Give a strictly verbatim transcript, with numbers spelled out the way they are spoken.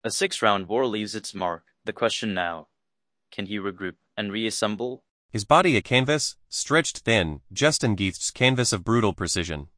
A six-round war leaves its mark. The question now, can he regroup and reassemble? His body a canvas, stretched thin, just Geeth's canvas of brutal precision.